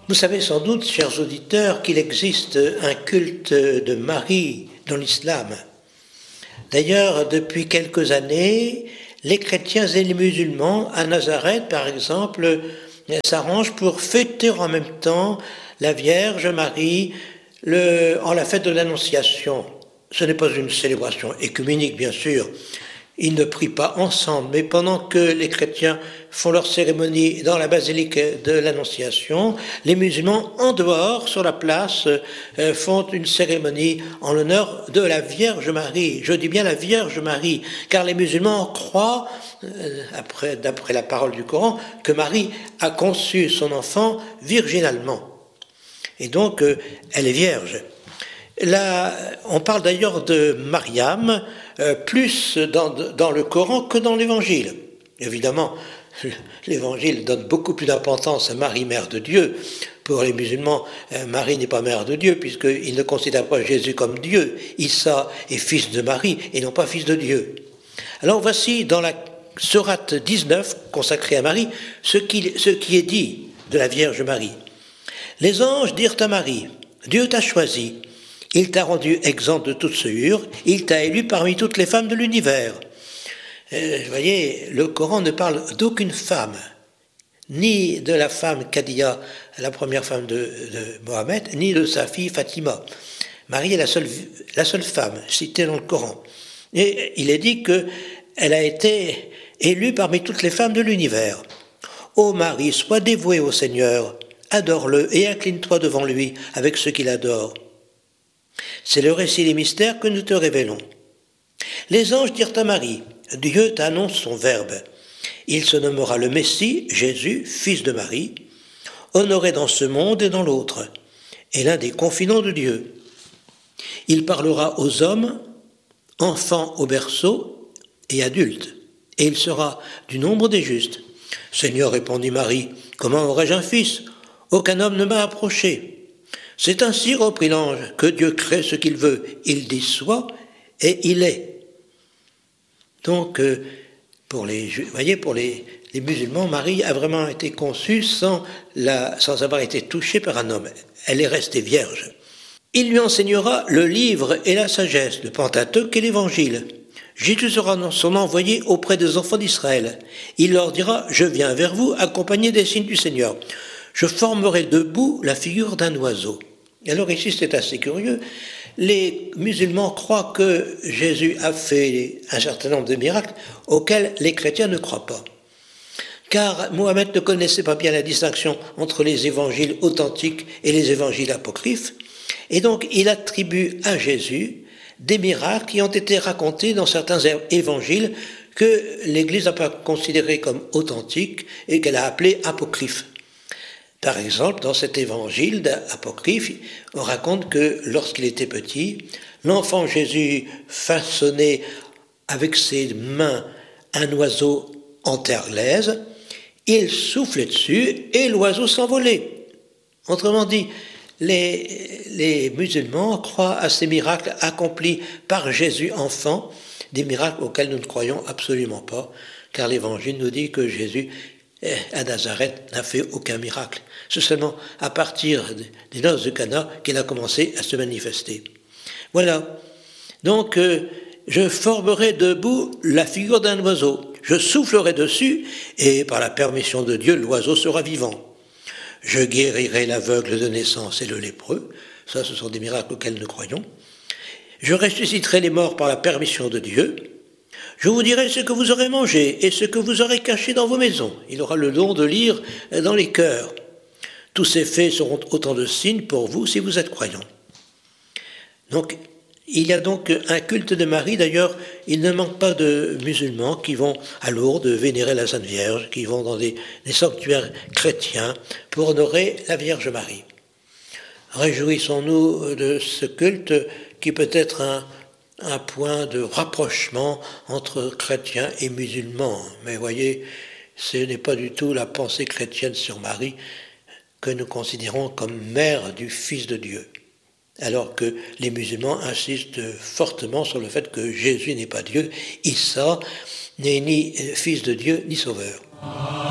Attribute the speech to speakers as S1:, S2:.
S1: Vous savez sans doute, chers auditeurs, qu'il existe un culte de Marie dans l'islam. D'ailleurs, depuis quelques années, les chrétiens et les musulmans, à Nazareth par exemple, s'arrangent pour fêter en même temps la Vierge Marie en la fête de l'Annonciation. Ce n'est pas une célébration écuménique, bien sûr. Ils ne prient pas ensemble, mais pendant que les chrétiens font leur cérémonie dans la basilique de l'Annonciation, les musulmans, en dehors, sur la place, font une cérémonie en l'honneur de la Vierge Marie. Je dis bien la Vierge Marie, car les musulmans croient, d'après la parole du Coran, que Marie a conçu son enfant virginalement. Et donc, elle est vierge. Là, on parle d'ailleurs de Mariam, plus dans le Coran que dans l'Évangile. Évidemment, l'Évangile donne beaucoup plus d'importance à Marie, mère de Dieu. Pour les musulmans, Marie n'est pas mère de Dieu, puisqu'ils ne considèrent pas Jésus comme Dieu. Issa est fils de Marie et non pas fils de Dieu. Alors voici, dans la sourate 19, consacrée à Marie, ce qui est dit de la Vierge Marie. Les anges dirent à Marie, « Dieu t'a choisi. Il t'a rendu exempt de toute souillure, il t'a élu parmi toutes les femmes de l'univers. » Vous voyez, le Coran ne parle d'aucune femme, ni de la femme Khadija, la première femme de Mohammed, ni de sa fille Fatima. Marie est la seule femme citée dans le Coran. Et il est dit qu'elle a été élue parmi toutes les femmes de l'univers. « Ô Marie, sois dévouée au Seigneur, adore-le et incline-toi devant lui avec ceux qui l'adorent. » C'est le récit des mystères que nous te révélons. Les anges dirent à Marie, « Dieu t'annonce son verbe. Il se nommera le Messie, Jésus, fils de Marie, honoré dans ce monde et dans l'autre, et l'un des confidents de Dieu. Il parlera aux hommes, enfants au berceau et adultes, et il sera du nombre des justes. » « Seigneur, répondit Marie, comment aurais-je un fils ? Aucun homme ne m'a approché. » « C'est ainsi, reprit l'ange, que Dieu crée ce qu'il veut. Il dit soit et il est. » Donc, pour les musulmans, Marie a vraiment été conçue sans avoir été touchée par un homme. Elle est restée vierge. Il lui enseignera le livre et la sagesse, le Pentateuque et l'Évangile. Jésus sera son envoyé auprès des enfants d'Israël. Il leur dira, je viens vers vous, accompagné des signes du Seigneur. Je formerai debout la figure d'un oiseau. Alors ici, c'est assez curieux. Les musulmans croient que Jésus a fait un certain nombre de miracles auxquels les chrétiens ne croient pas. Car Mohammed ne connaissait pas bien la distinction entre les évangiles authentiques et les évangiles apocryphes. Et donc, il attribue à Jésus des miracles qui ont été racontés dans certains évangiles que l'Église n'a pas considérés comme authentiques et qu'elle a appelés apocryphes. Par exemple, dans cet évangile apocryphe, on raconte que lorsqu'il était petit, l'enfant Jésus façonnait avec ses mains un oiseau en terre glaise, il soufflait dessus et l'oiseau s'envolait. Autrement dit, les musulmans croient à ces miracles accomplis par Jésus enfant, des miracles auxquels nous ne croyons absolument pas, car l'Évangile nous dit que Jésus à Nazareth n'a fait aucun miracle. C'est seulement à partir des noces de Cana qu'il a commencé à se manifester. Voilà. Donc, je formerai debout la figure d'un oiseau. Je soufflerai dessus et par la permission de Dieu, l'oiseau sera vivant. Je guérirai l'aveugle de naissance et le lépreux. Ça, ce sont des miracles auxquels nous croyons. Je ressusciterai les morts par la permission de Dieu. Je vous dirai ce que vous aurez mangé et ce que vous aurez caché dans vos maisons. Il aura le don de lire dans les cœurs. Tous ces faits seront autant de signes pour vous si vous êtes croyants. Donc, il y a donc un culte de Marie. D'ailleurs, il ne manque pas de musulmans qui vont à Lourdes vénérer la Sainte Vierge, qui vont dans des sanctuaires chrétiens pour honorer la Vierge Marie. Réjouissons-nous de ce culte qui peut être un point de rapprochement entre chrétiens et musulmans. Mais voyez, ce n'est pas du tout la pensée chrétienne sur Marie que nous considérons comme mère du Fils de Dieu. Alors que les musulmans insistent fortement sur le fait que Jésus n'est pas Dieu, Issa n'est ni fils de Dieu ni sauveur.